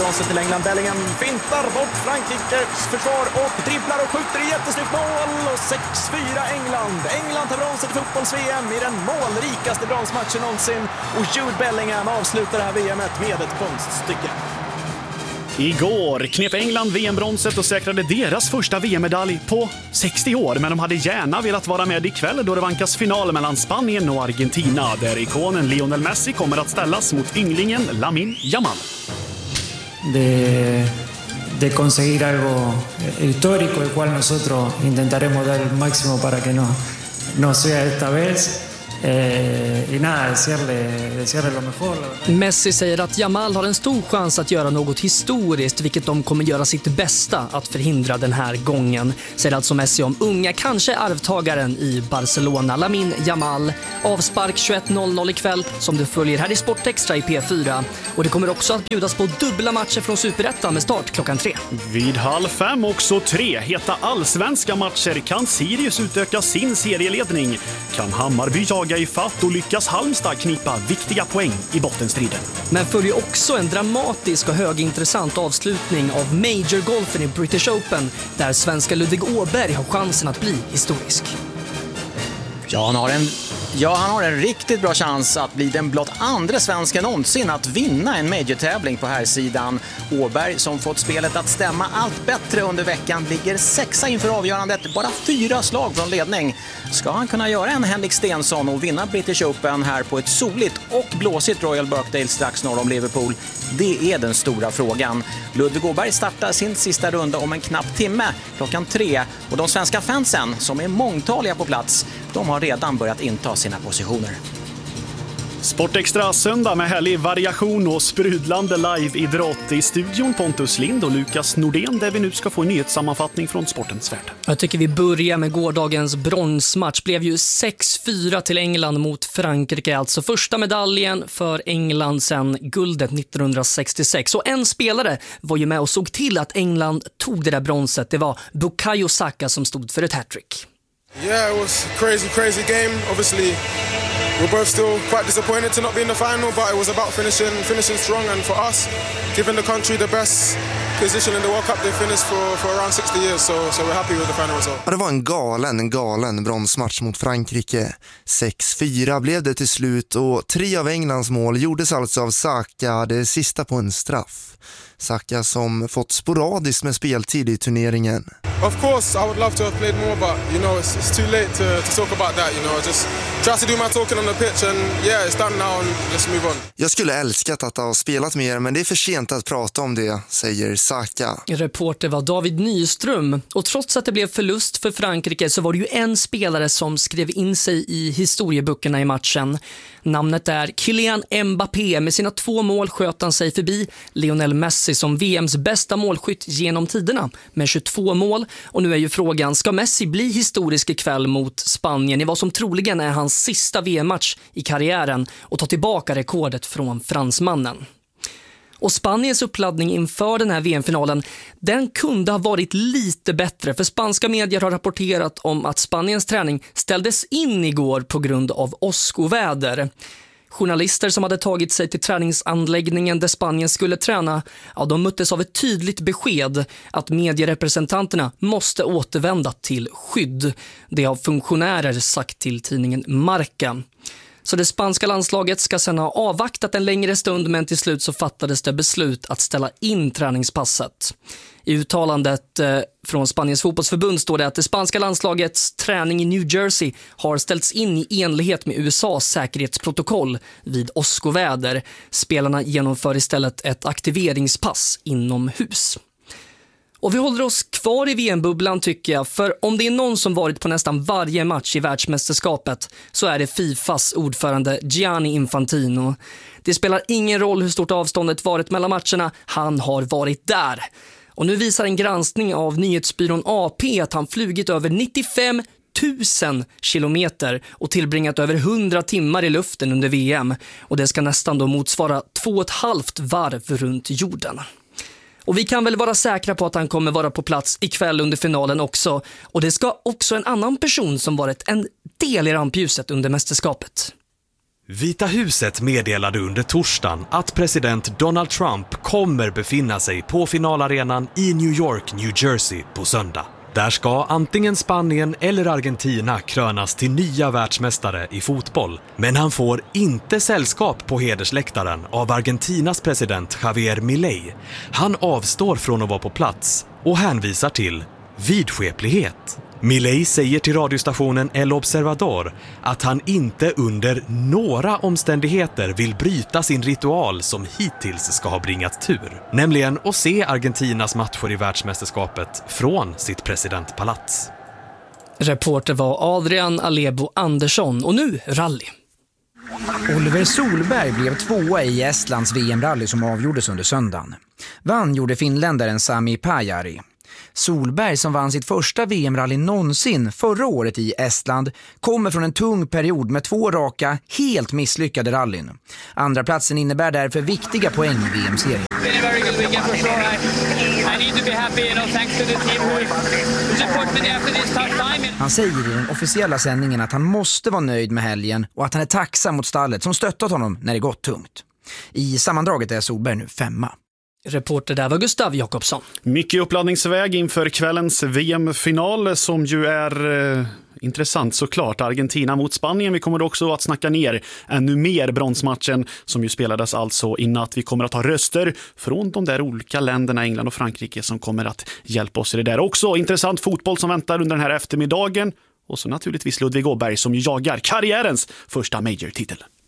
bronset till England. Bellingham fintar bort Frankrikes försvar och dribblar och skjuter i jättesnyggt mål. Och 6-4 England. England tar bronset i fotbolls-VM i den målrikaste bronsmatchen någonsin. Och Jude Bellingham avslutar det här VMet med ett konststycke. Igår knep England VM-bronset och säkrade deras första VM-medalj på 60 år. Men de hade gärna velat vara med ikväll då det vankas final mellan Spanien och Argentina. Där ikonen Lionel Messi kommer att ställas mot ynglingen Lamine Yamal. De conseguir algo histórico, el cual nosotros intentaremos dar el máximo para que no sea esta vez. Y nada, desearle lo mejor. Messi säger att Yamal har en stor chans att göra något historiskt, vilket de kommer göra sitt bästa att förhindra den här gången. Säger alltså Messi om unga, kanske arvtagaren i Barcelona, Lamine Yamal. Avspark 21.00 ikväll som du följer här i Sportextra i P4. Och det kommer också att bjudas på dubbla matcher från Superettan med start klockan 3. Vid 4:30 också 3 heta allsvenska matcher. Kan Sirius utöka sin serieledning? Kan Hammarby jaga i fatt och lyckas Halmstad knipa viktiga poäng i bottenstriden? Men följer också en dramatisk och högintressant avslutning av Major-golfen i British Open där svenska Ludvig Åberg har chansen att bli historisk. Ja, han har en riktigt bra chans att bli den blott andra svensken någonsin att vinna en major-tävling på här sidan. Åberg, som fått spelet att stämma allt bättre under veckan, ligger 6 inför avgörandet, bara 4 slag från ledning. Ska han kunna göra en Henrik Stenson och vinna British Open här på ett soligt och blåsigt Royal Birkdale strax norr om Liverpool? Det är den stora frågan. Ludvig Åberg startar sin sista runda om en knapp timme, klockan 3. Och de svenska fansen, som är mångtaliga på plats, de har redan börjat inta sina positioner. Sportextra söndag med härlig variation och sprudlande live-idrott. I studion Pontus Lind och Lukas Nordén, där vi nu ska få en nyhetssammanfattning från sportens värld. Jag tycker vi börjar med gårdagens bronsmatch. Blev ju 6-4 till England mot Frankrike. Alltså första medaljen för England sedan guldet 1966. Och en spelare var ju med och såg till att England tog det där bronset. Det var Bukayo Saka som stod för ett hattrick. Yeah, it was a crazy game. Obviously, we're both still quite disappointed to not be in the final, but it was about finishing strong, and for us, giving the country the best position in the World Cup they finished for around 60 years, so we're happy with the final result. Ja, det var en galen bronsmatch mot Frankrike. 6-4 blev det till slut och 3 av Englands mål gjordes alltså av Saka, det sista på en straff. Saka som fått sporadiskt med speltid i turneringen. Of course, I would love to have played more, but it's too late to talk about that. I just try to do my talking on the pitch, and yeah, it's done now, and let's move on. Jag skulle älskat att ha spelat mer, men det är för sent att prata om det, säger Saka. Reporter var David Nyström, och trots att det blev förlust för Frankrike så var det ju en spelare som skrev in sig i historieböckerna i matchen. Namnet är Kylian Mbappé. Med sina 2 mål sköt han sig förbi Lionel Messi som VMs bästa målskytt genom tiderna med 22 mål. Och nu är ju frågan, ska Messi bli historisk ikväll mot Spanien i vad som troligen är hans sista VM-match i karriären och ta tillbaka rekordet från fransmannen? Och Spaniens uppladdning inför den här VM-finalen, den kunde ha varit lite bättre, för spanska medier har rapporterat om att Spaniens träning ställdes in igår på grund av åskoväder. Journalister som hade tagit sig till träningsanläggningen där Spanien skulle träna, de möttes av ett tydligt besked att medierepresentanterna måste återvända till skydd. Det har funktionärer sagt till tidningen Marca. Så det spanska landslaget ska sedan ha avvaktat en längre stund, men till slut så fattades det beslut att ställa in träningspasset. I uttalandet från Spaniens fotbollsförbund står det att det spanska landslagets träning i New Jersey har ställts in i enlighet med USAs säkerhetsprotokoll vid åskoväder. Spelarna genomför istället ett aktiveringspass inomhus. Och vi håller oss kvar i VM-bubblan tycker jag, för om det är någon som varit på nästan varje match i världsmästerskapet så är det FIFAs ordförande Gianni Infantino. Det spelar ingen roll hur stort avståndet varit mellan matcherna, han har varit där. Och nu visar en granskning av nyhetsbyrån AP att han flugit över 95 000 kilometer och tillbringat över 100 timmar i luften under VM. Och det ska nästan då motsvara 2,5 varv runt jorden. Och vi kan väl vara säkra på att han kommer vara på plats ikväll under finalen också. Och det ska också en annan person som varit en del i rampljuset under mästerskapet. Vita huset meddelade under torsdagen att president Donald Trump kommer befinna sig på finalarenan i New York, New Jersey på söndag. Där ska antingen Spanien eller Argentina krönas till nya världsmästare i fotboll. Men han får inte sällskap på hedersläktaren av Argentinas president Javier Milei. Han avstår från att vara på plats och hänvisar till vidskeplighet. Milei säger till radiostationen El Observador att han inte under några omständigheter vill bryta sin ritual som hittills ska ha bringat tur. Nämligen att se Argentinas matcher i världsmästerskapet från sitt presidentpalats. Reporter var Adrian Alebo Andersson och nu rally. Oliver Solberg blev 2:a i Estlands VM-rally som avgjordes under söndagen. Vann gjorde finländaren Sami Pajari. Solberg, som vann sitt första VM-rally någonsin förra året i Estland, kommer från en tung period med 2 raka, helt misslyckade rallyn. Andra platsen innebär därför viktiga poäng i VM-serien. Han säger i den officiella sändningen att han måste vara nöjd med helgen och att han är tacksam mot stallet som stöttat honom när det gått tungt. I sammandraget är Solberg nu 5:a. Reporter där var Gustav Jakobsson. Mycket uppladdningsväg inför kvällens VM-final som ju är intressant såklart. Argentina mot Spanien. Vi kommer också att snacka ner ännu mer bronsmatchen som ju spelades alltså i natt. Vi kommer att ha röster från de där olika länderna, England och Frankrike, som kommer att hjälpa oss i det där. Också intressant fotboll som väntar under den här eftermiddagen. Och så naturligtvis Ludvig Åberg som jagar karriärens första major-titel.